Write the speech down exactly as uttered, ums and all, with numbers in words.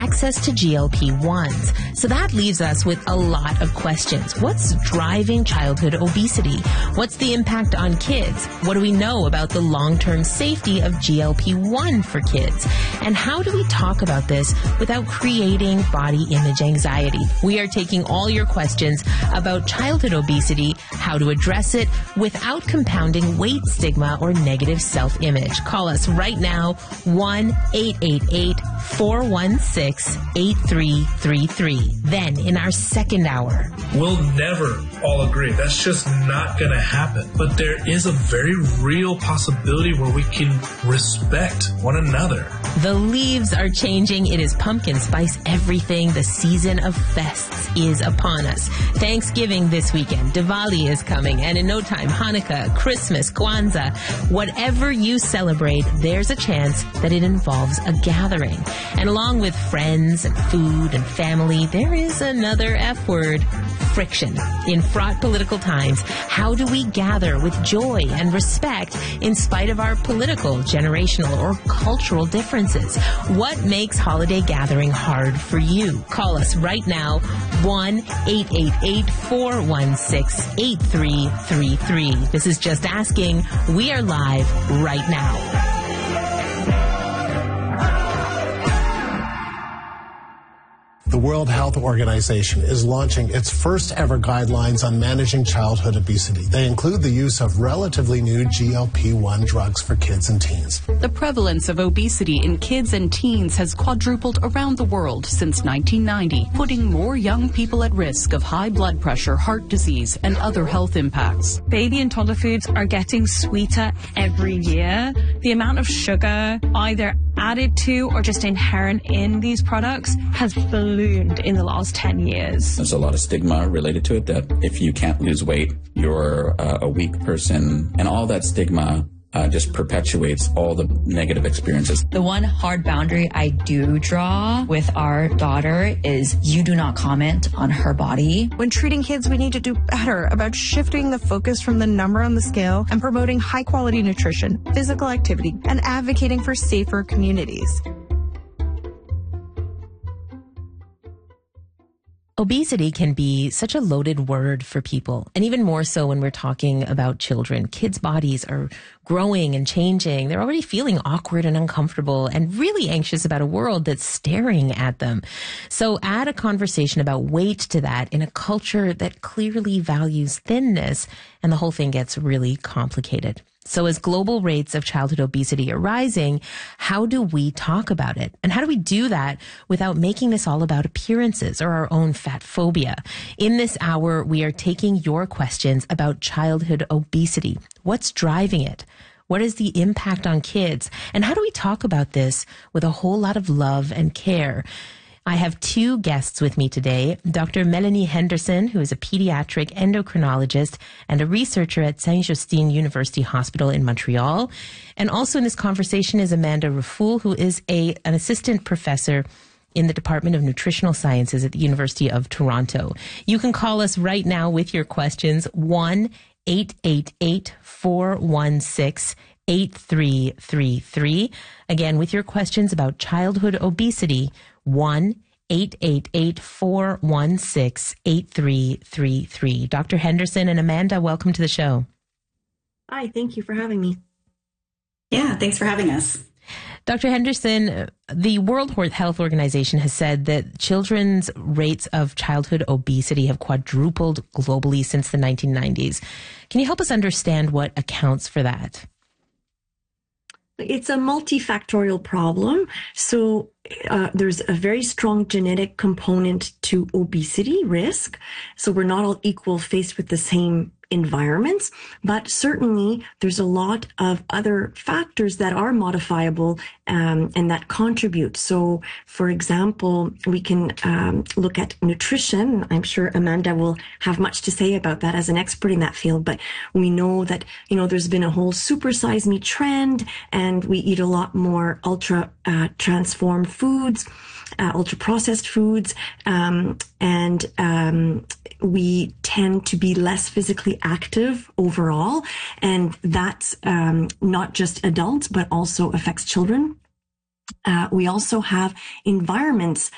access to G L P ones. So that leaves us with a lot of questions. What's driving childhood obesity? What's the impact on kids? What do we know about the long-term safety of G L P one for kids? And how do we talk about this without creating body image anxiety? We are taking all your questions about childhood obesity, how to address it without compounding weight stigma or negative self-image. Call us right now, one eight eight eight, four one six, eight three three three. Then, in our second hour, we'll never all agree. That's just not going to happen. But there is a very real possibility where we can respect one another. The leaves are changing. It is pumpkin spice everything. The season of fests is upon us. Thanksgiving this weekend. Diwali is coming. And in no time, Hanukkah, Christmas, Kwanzaa, whatever you celebrate, there's a chance that it involves a gathering. And along with friends and food and family, there is another F word, friction. In fraught political times, how do we gather with joy and respect in spite of our political, generational, or cultural differences? What makes holiday gathering hard for you? Call us right now, one eight eight eight, four one six, eight three three three. This is Just Asking. We are live right now. The World Health Organization is launching its first ever guidelines on managing childhood obesity. They include the use of relatively new G L P one drugs for kids and teens. The prevalence of obesity in kids and teens has quadrupled around the world since nineteen ninety, putting more young people at risk of high blood pressure, heart disease, and other health impacts. Baby and toddler foods are getting sweeter every year. The amount of sugar either added to or just inherent in these products has ballooned in the last ten years. There's a lot of stigma related to it that if you can't lose weight, you're uh, a weak person, and all that stigma Uh, just perpetuates all the negative experiences. The one hard boundary I do draw with our daughter is you do not comment on her body. When treating kids, we need to do better about shifting the focus from the number on the scale and promoting high-quality nutrition, physical activity, and advocating for safer communities. Obesity can be such a loaded word for people, and even more so when we're talking about children. Kids' bodies are growing and changing. They're already feeling awkward and uncomfortable and really anxious about a world that's staring at them. So add a conversation about weight to that in a culture that clearly values thinness, and the whole thing gets really complicated. So as global rates of childhood obesity are rising, how do we talk about it? And how do we do that without making this all about appearances or our own fat phobia? In this hour, we are taking your questions about childhood obesity. What's driving it? What is the impact on kids? And how do we talk about this with a whole lot of love and care? I have two guests with me today, Doctor Melanie Henderson, who is a pediatric endocrinologist and a researcher at Saint-Justine University Hospital in Montreal. And also in this conversation is Amanda Raffoul, who is a, an assistant professor in the Department of Nutritional Sciences at the University of Toronto. You can call us right now with your questions, one eight eight eight, four one six, eight three three three. Again, with your questions about childhood obesity, one eight eight eight, four one six, eight three three three. Doctor Henderson and Amanda, welcome to the show. Hi, thank you for having me. Yeah, thanks for having us. Doctor Henderson, the World Health Organization has said that children's rates of childhood obesity have quadrupled globally since the nineteen nineties. Can you help us understand what accounts for that? It's a multifactorial problem. So uh, there's a very strong genetic component to obesity risk. So we're not all equal faced with the same environments, but certainly there's a lot of other factors that are modifiable um, and that contribute. So, for example, we can um, look at nutrition. I'm sure Amanda will have much to say about that as an expert in that field, but we know that, you know, there's been a whole supersize me trend, and we eat a lot more ultra uh, transformed foods, uh, ultra processed foods, um, and um, we tend to be less physically active overall, and that's um, not just adults, but also affects children. Uh, we also have environments